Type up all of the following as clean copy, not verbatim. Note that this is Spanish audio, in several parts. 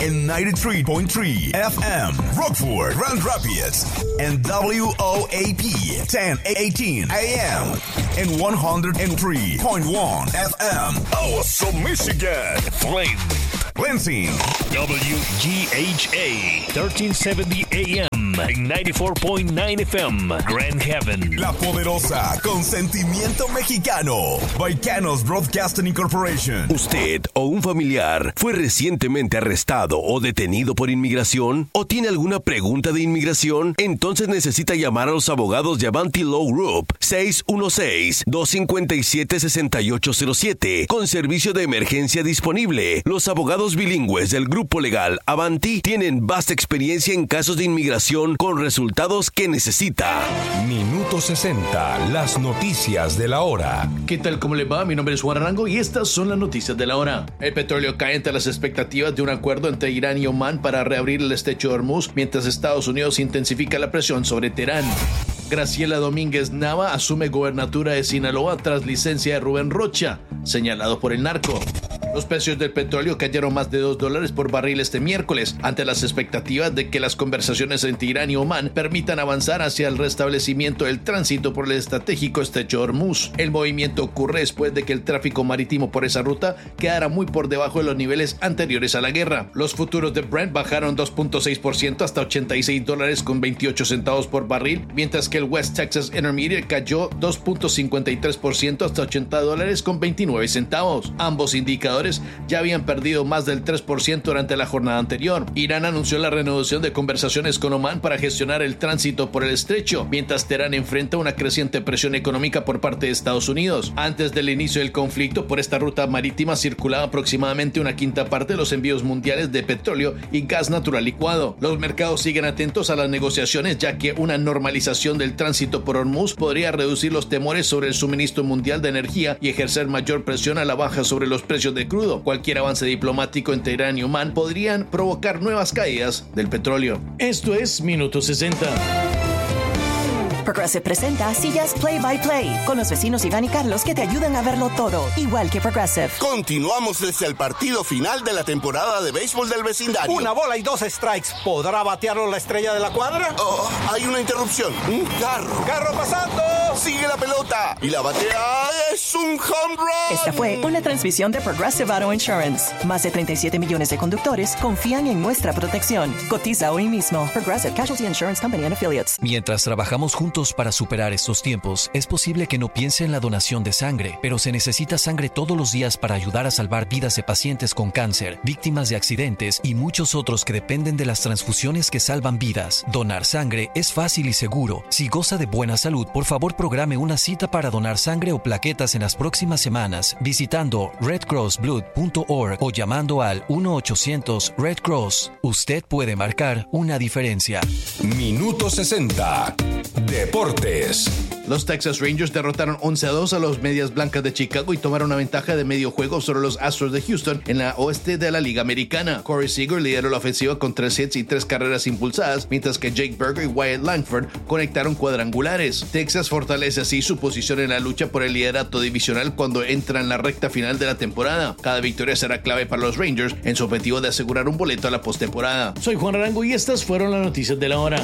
en 93.3 FM, Rockford, Grand Rapids, and WOAP 1018 AM, and 103.1 FM, Awesome Michigan, Flint, Lansing, WGHA 1370 AM, and 94.9 FM, Grand Haven, La Poderosa, con sentimiento mexicano, Baicanos Broadcasting Incorporation. ¿Usted o un familiar fue recientemente arrestado o detenido por inmigración? ¿O tiene alguna pregunta de inmigración? Entonces necesita llamar a los abogados de Avanti Law Group 616-257-6807 con servicio de emergencia disponible. Los abogados bilingües del grupo legal Avanti tienen vasta experiencia en casos de inmigración con resultados que necesita. Minuto 60, las noticias de la hora. ¿Qué tal? ¿Cómo le va? Mi nombre es Juan Arango y estas son las noticias de la hora. El petróleo cae ante las expectativas de un acuerdo entre Irán y Omán para reabrir el estrecho de Hormuz, mientras Estados Unidos intensifica la presión sobre Teherán. Graciela Domínguez Nava asume gobernatura de Sinaloa tras licencia de Rubén Rocha, señalado por el narco. Los precios del petróleo cayeron más de $2 por barril este miércoles, ante las expectativas de que las conversaciones entre Irán y Omán permitan avanzar hacia el restablecimiento del tránsito por el estratégico estrecho de Hormuz. El movimiento ocurre después de que el tráfico marítimo por esa ruta quedara muy por debajo de los niveles anteriores a la guerra. Los futuros de Brent bajaron 2.6% hasta $86.28 por barril, mientras que el West Texas Intermediate cayó 2.53% hasta $80.29. Ambos indicadores ya habían perdido más del 3% durante la jornada anterior. Irán anunció la reanudación de conversaciones con Omán para gestionar el tránsito por el estrecho, mientras Teherán enfrenta una creciente presión económica por parte de Estados Unidos. Antes del inicio del conflicto, por esta ruta marítima circulaba aproximadamente una quinta parte de los envíos mundiales de petróleo y gas natural licuado. Los mercados siguen atentos a las negociaciones, ya que una normalización del tránsito por Hormuz podría reducir los temores sobre el suministro mundial de energía y ejercer mayor presión a la baja sobre los precios de crudo. Cualquier avance diplomático entre Irán y Omán podrían provocar nuevas caídas del petróleo. Esto es Minuto 60. Progressive presenta Sillas Play by Play con los vecinos Iván y Carlos que te ayudan a verlo todo, igual que Progressive. Continuamos desde el partido final de la temporada de béisbol del vecindario. Una bola y 2 strikes. ¿Podrá batearlo la estrella de la cuadra? Oh, hay una interrupción. Un carro. ¡Carro pasando! Sigue la pelota y la batea es un home run. Esta fue una transmisión de Progressive Auto Insurance. Más de 37 millones de conductores confían en nuestra protección. Cotiza hoy mismo. Progressive Casualty Insurance Company and Affiliates. Mientras trabajamos juntos para superar estos tiempos, es posible que no piense en la donación de sangre, pero se necesita sangre todos los días para ayudar a salvar vidas de pacientes con cáncer, víctimas de accidentes y muchos otros que dependen de las transfusiones que salvan vidas. Donar sangre es fácil y seguro. Si goza de buena salud, por favor programe una cita para donar sangre o plaquetas en las próximas semanas visitando redcrossblood.org o llamando al 1-800-RED-CROSS. Usted puede marcar una diferencia. Minuto 60. Deportes. Los Texas Rangers derrotaron 11-2 a los Medias Blancas de Chicago y tomaron una ventaja de medio juego sobre los Astros de Houston en la oeste de la Liga Americana. Corey Seager lideró la ofensiva con 3 hits y 3 carreras impulsadas, mientras que Jake Burger y Wyatt Langford conectaron cuadrangulares. Texas fortalece así su posición en la lucha por el liderato divisional cuando entra en la recta final de la temporada. Cada victoria será clave para los Rangers en su objetivo de asegurar un boleto a la postemporada. Soy Juan Arango y estas fueron las noticias de la hora.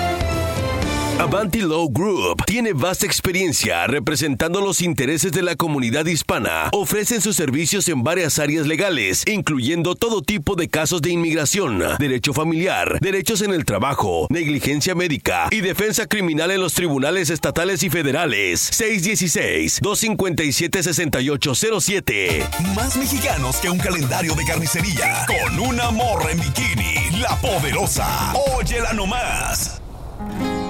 Avanti Law Group tiene vasta experiencia representando los intereses de la comunidad hispana. Ofrecen sus servicios en varias áreas legales, incluyendo todo tipo de casos de inmigración, derecho familiar, derechos en el trabajo, negligencia médica y defensa criminal en los tribunales estatales y federales. 616-257-6807. Más mexicanos que un calendario de carnicería. Con una morra en bikini, La Poderosa. Óyela nomás.